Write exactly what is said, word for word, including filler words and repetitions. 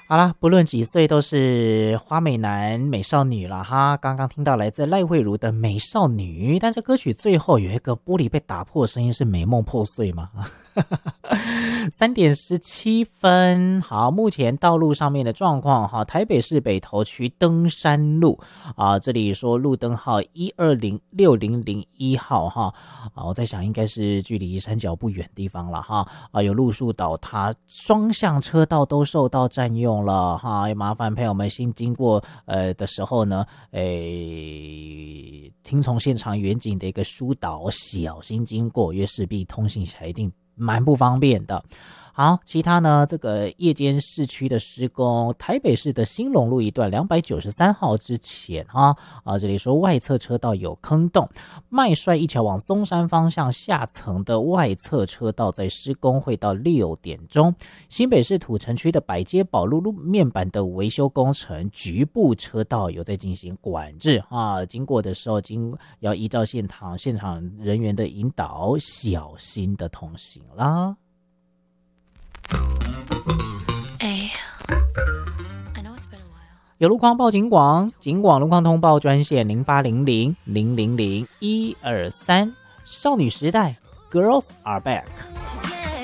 好啦，不论几岁都是花美男美少女了哈。刚刚听到来自赖慧茹的美少女，但是歌曲最后有一个玻璃被打破的声音，是美梦破碎吗？三点十七分。好，目前道路上面的状况哈，台北市北投区登山路啊，这里说路灯号一二零六零零一号哈啊，我在想应该是距离山脚不远地方了哈啊，有路树倒塌，双向车道都受到占用了哈，麻烦朋友们先经过呃的时候呢，诶，听从现场远景的一个疏导，小心经过，因为势必通行起来一定蛮不方便的。好，其他呢，这个夜间市区的施工，台北市的兴隆路一段两百九十三号之前哈啊，这里说外侧车道有坑洞，麦帅一桥往松山方向下层的外侧车道在施工，会到六点钟。新北市土城区的百街宝路路面板的维修工程，局部车道有在进行管制啊，经过的时候经要依照现场现场人员的引导，小心的通行啦。有路况报警广，警广路况通报专线零八零零零零零一二三。少女时代 Girls Are Back。